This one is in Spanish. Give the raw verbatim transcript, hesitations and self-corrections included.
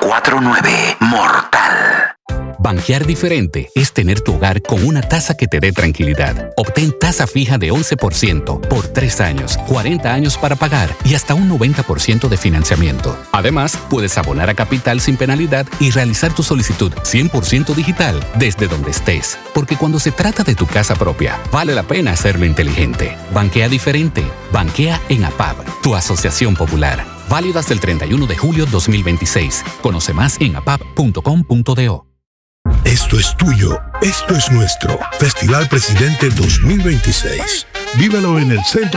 cuatro nueve. Mortal. Banquear diferente es tener tu hogar con una tasa que te dé tranquilidad. Obtén tasa fija de once por ciento por tres años, cuarenta años para pagar y hasta un noventa por ciento de financiamiento. Además, puedes abonar a capital sin penalidad y realizar tu solicitud cien por ciento digital desde donde estés. Porque cuando se trata de tu casa propia, vale la pena hacerlo inteligente. Banquea diferente. Banquea en A P A B, tu asociación popular. Válido hasta el treinta y uno de julio dos mil veintiséis. Conoce más en apab punto com punto do. Esto es tuyo, esto es nuestro. Festival Presidente dos mil veintiséis. Vívelo en el Centro